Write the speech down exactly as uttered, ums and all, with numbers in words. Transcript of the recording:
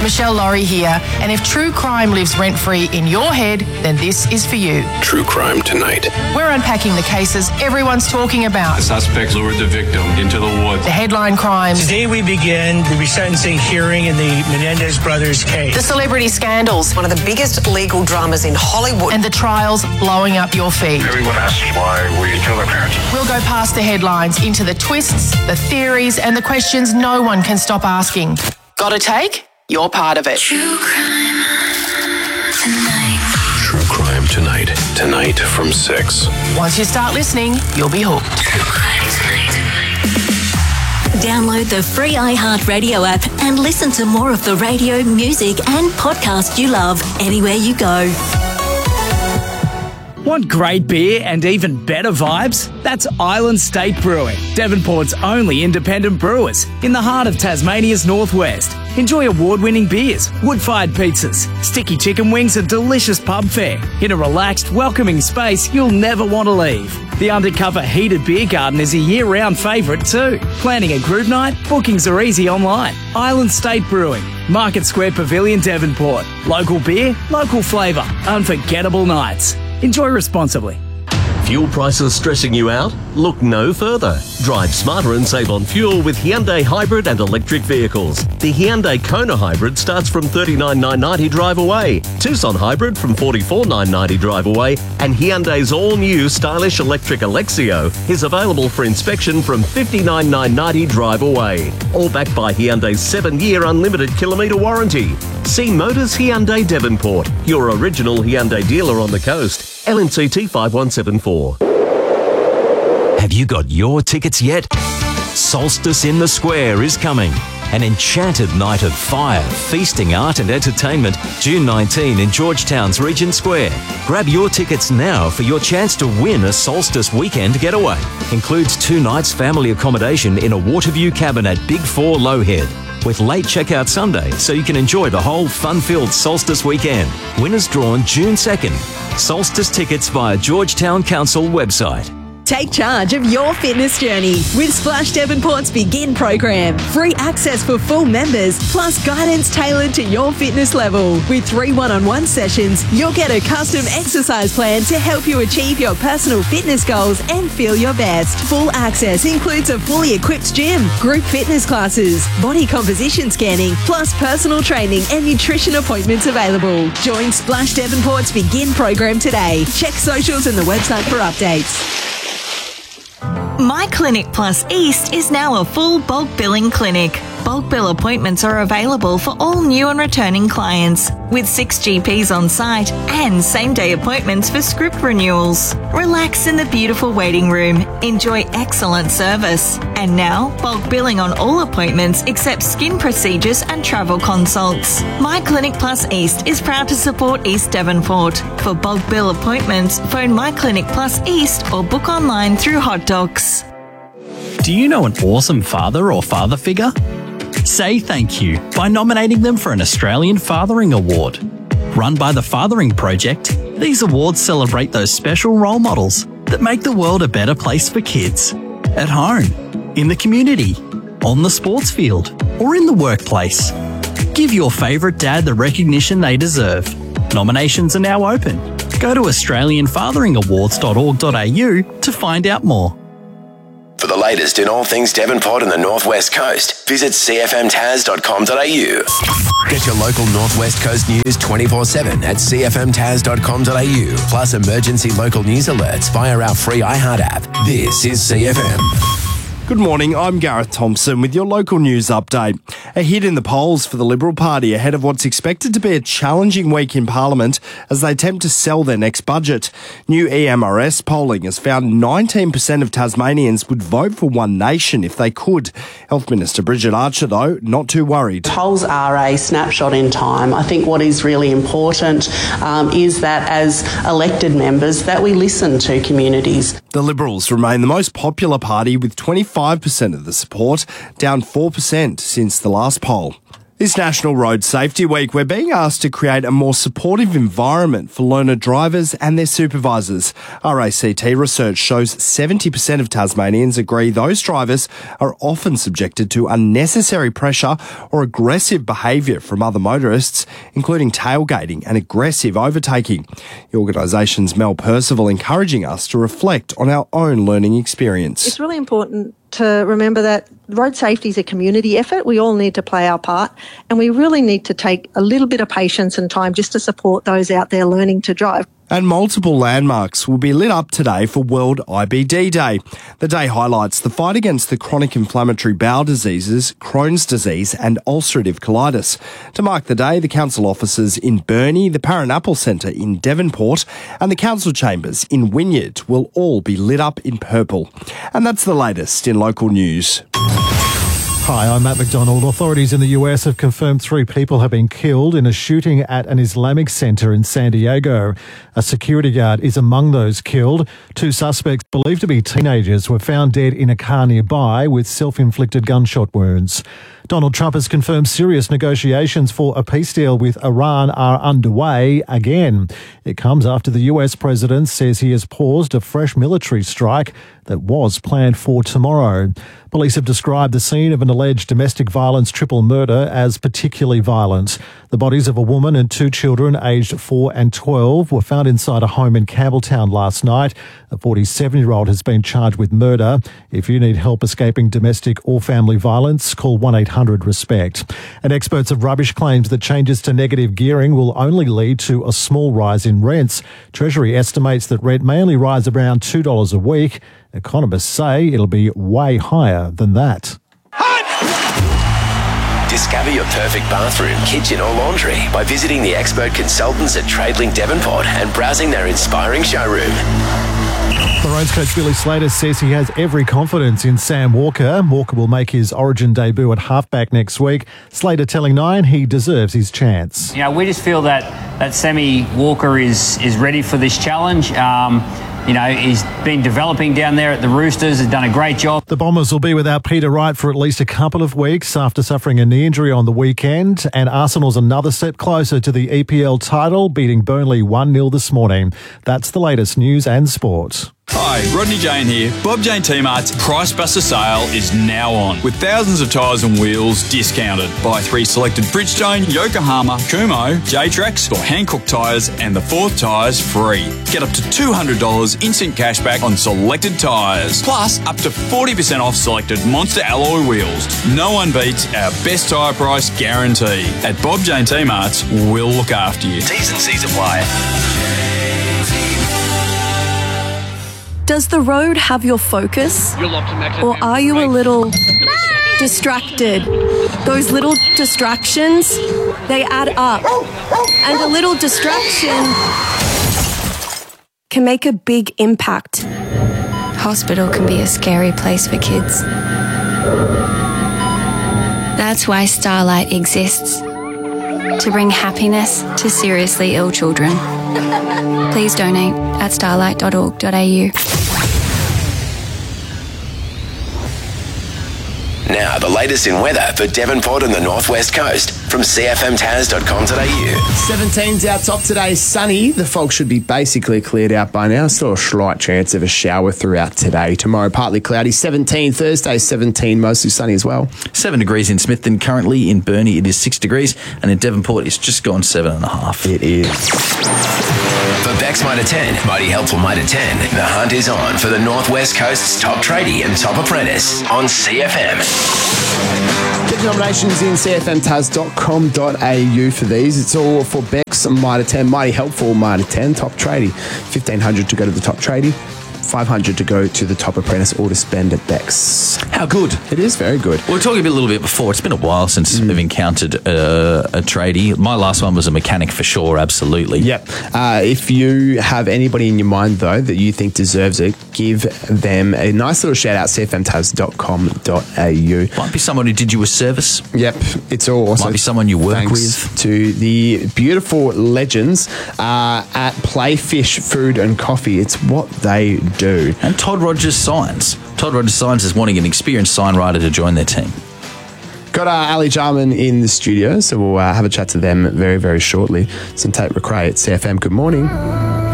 Michelle Laurie here, and if true crime lives rent-free in your head, then this is for you. True Crime Tonight. We're unpacking the cases everyone's talking about. The suspects lured the victim into the woods. The headline crimes. Today we begin the resentencing hearing in the Menendez brothers case. The celebrity scandals. One of the biggest legal dramas in Hollywood. And the trials blowing up your feed. Everyone asks why we kill their parents. We'll go past the headlines into the twists, the theories, and the questions no one can stop asking. Got a take? You're part of it. True Crime Tonight. True Crime Tonight. Tonight from six. Once you start listening, you'll be hooked. True Crime Tonight. Download the free iHeartRadio app and listen to more of the radio, music and podcast you love anywhere you go. Want great beer and even better vibes? That's Island State Brewing, Devonport's only independent brewers in the heart of Tasmania's northwest. Enjoy award-winning beers, wood-fired pizzas, sticky chicken wings and delicious pub fare in a relaxed, welcoming space you'll never want to leave. The undercover heated beer garden is a year-round favourite too. Planning a group night? Bookings are easy online. Island State Brewing, Market Square Pavilion, Devonport. Local beer, local flavour, unforgettable nights. Enjoy responsibly. Fuel prices stressing you out? Look no further. Drive smarter and save on fuel with Hyundai hybrid and electric vehicles. The Hyundai Kona hybrid starts from thirty-nine thousand nine hundred ninety drive away, Tucson hybrid from forty-four thousand nine hundred ninety drive away, and Hyundai's all-new stylish electric Alexio is available for inspection from fifty-nine thousand nine hundred ninety drive away. All backed by Hyundai's seven-year unlimited kilometre warranty. See Motors Hyundai Devonport, your original Hyundai dealer on the coast. L N C T five one seven four. Have you got your tickets yet? Solstice in the Square is coming. An enchanted night of fire, feasting, art and entertainment, June nineteenth in Georgetown's Regent Square. Grab your tickets now for your chance to win a Solstice weekend getaway. Includes two nights family accommodation in a Waterview cabin at Big Four Lowhead, with late checkout Sunday so you can enjoy the whole fun-filled Solstice weekend. Winners drawn June second. Solstice tickets via Georgetown Council website. Take charge of your fitness journey with Splash Devonport's Begin program. Free access for full members, plus guidance tailored to your fitness level. With three one-on-one sessions, you'll get a custom exercise plan to help you achieve your personal fitness goals and feel your best. Full access includes a fully equipped gym, group fitness classes, body composition scanning, plus personal training and nutrition appointments available. Join Splash Devonport's Begin program today. Check socials and the website for updates. My Clinic Plus East is now a full bulk billing clinic. Bulk bill appointments are available for all new and returning clients, with six G Ps on site and same-day appointments for script renewals. Relax in the beautiful waiting room. Enjoy excellent service. And now, bulk billing on all appointments except skin procedures and travel consults. My Clinic Plus East is proud to support East Devonport. For bulk bill appointments, phone My Clinic Plus East or book online through Hot Docs. Do you know an awesome father or father figure? Say thank you by nominating them for an Australian Fathering Award. Run by the Fathering Project, these awards celebrate those special role models that make the world a better place for kids. At home, in the community, on the sports field, or in the workplace. Give your favourite dad the recognition they deserve. Nominations are now open. Go to australian fathering awards dot org dot a u to find out more. For the latest in all things Devonport and the North West Coast, visit c f m taz dot com dot a u. Get your local North West Coast news twenty-four seven at c f m taz dot com dot a u, plus emergency local news alerts via our free iHeart app. This is C F M. Good morning, I'm Gareth Thompson with your local news update. A hit in the polls for the Liberal Party ahead of what's expected to be a challenging week in Parliament as they attempt to sell their next budget. New E M R S polling has found nineteen percent of Tasmanians would vote for One Nation if they could. Health Minister Bridget Archer, though, not too worried. Polls are a snapshot in time. I think what is really important um, is that as elected members that we listen to communities. The Liberals remain the most popular party with twenty-five percent of the support, down four percent since the last poll. This National Road Safety Week, we're being asked to create a more supportive environment for learner drivers and their supervisors. R A C T research shows seventy percent of Tasmanians agree those drivers are often subjected to unnecessary pressure or aggressive behaviour from other motorists, including tailgating and aggressive overtaking. The organisation's Mel Percival encouraging us to reflect on our own learning experience. It's really important to remember that road safety is a community effort. We all need to play our part, and we really need to take a little bit of patience and time just to support those out there learning to drive. And multiple landmarks will be lit up today for World I B D Day. The day highlights the fight against the chronic inflammatory bowel diseases, Crohn's disease and ulcerative colitis. To mark the day, the council offices in Burnie, the Paranapple Centre in Devonport and the council chambers in Wynyard will all be lit up in purple. And that's the latest in local news. Hi, I'm Matt McDonald. Authorities in the U S have confirmed three people have been killed in a shooting at an Islamic center in San Diego. A security guard is among those killed. Two suspects, believed to be teenagers, were found dead in a car nearby with self-inflicted gunshot wounds. Donald Trump has confirmed serious negotiations for a peace deal with Iran are underway again. It comes after the U S president says he has paused a fresh military strike that was planned for tomorrow. Police have described the scene of an alleged domestic violence triple murder as particularly violent. The bodies of a woman and two children aged four and twelve were found inside a home in Campbelltown last night. A forty-seven-year-old has been charged with murder. If you need help escaping domestic or family violence, call one eight hundred RESPECT. And experts have rubbish claims that changes to negative gearing will only lead to a small rise in rents. Treasury estimates that rent may only rise around two dollars a week. Economists say it'll be way higher than that. Discover your perfect bathroom, kitchen or laundry by visiting the expert consultants at Tradelink Devonport and browsing their inspiring showroom. Maroons coach Billy Slater says he has every confidence in Sam Walker. Walker will make his Origin debut at halfback next week. Slater telling Nine he deserves his chance. You know, we just feel that, that Sammy Walker is, is ready for this challenge. Um, You know, he's been developing down there at the Roosters, has done a great job. The Bombers will be without Peter Wright for at least a couple of weeks after suffering a knee injury on the weekend. And Arsenal's another step closer to the E P L title, beating Burnley one nil this morning. That's the latest news and sport. Hi, Rodney Jane here. Bob Jane T-Mart's Price Buster sale is now on, with thousands of tyres and wheels discounted. Buy three selected Bridgestone, Yokohama, Kumho, J-Trax or Hankook tyres and the fourth tyres free. Get up to two hundred dollars instant cashback on selected tyres, plus up to forty percent off selected Monster alloy wheels. No one beats our best tyre price guarantee. At Bob Jane T-Mart's, we'll look after you. T's and C's apply. Does the road have your focus? Or are you a little distracted? Those little distractions, they add up. And a little distraction can make a big impact. Hospital can be a scary place for kids. That's why Starlight exists. To bring happiness to seriously ill children. Please donate at starlight dot org dot a u. Now, the latest in weather for Devonport and the Northwest Coast from c f m taz dot com dot a u. seventeen's our top today, sunny. The fog should be basically cleared out by now. Still a slight chance of a shower throughout today. Tomorrow, partly cloudy. seventeen, Thursday, seventeen, mostly sunny as well. Seven degrees in Smithton. Currently in Burnie, it is six degrees. And in Devonport, it's just gone seven and a half. It is. For Beck's Mitre ten, Mighty Helpful Mitre ten, the hunt is on for the Northwest Coast's top tradie and top apprentice on C F M. Get the nominations in c f m taz dot com dot a u for these. It's all for Beck's Mitre ten, Mighty Helpful Mitre ten, top tradie. fifteen hundred to go to the top tradie. five hundred to go to the top apprentice or to spend at Beck's. How good? It is very good. We were talking a, bit, a little bit before. It's been a while since mm. we've encountered uh, a tradie. My last one was a mechanic for sure, absolutely. Yep. Uh, if you have anybody in your mind, though, that you think deserves it, give them a nice little shout out, c f m taz dot com dot a u. Might be someone who did you a service. Yep. It's all awesome. Might be someone you work Thanks with. To the beautiful legends uh, at Playfish Food and Coffee. It's what they do. And Todd Rogers Signs. Todd Rogers Signs is wanting an experienced sign writer to join their team. Got uh, Ali Jarman in the studio, so we'll uh, have a chat to them very, very shortly. Some Tate McRae at C F M. Good morning.